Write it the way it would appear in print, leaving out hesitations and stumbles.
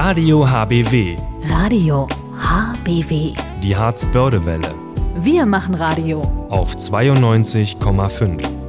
Radio HBW. Radio HBW. Die Harzbördewelle. Wir machen Radio. Auf 92,5.